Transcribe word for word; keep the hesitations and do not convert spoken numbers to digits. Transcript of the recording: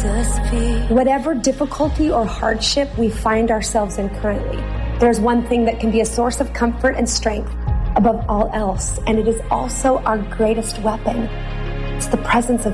Whatever difficulty or hardship we find ourselves in currently, there's one thing that can be a source of comfort and strength above all else, and it is also our greatest weapon. It's the presence of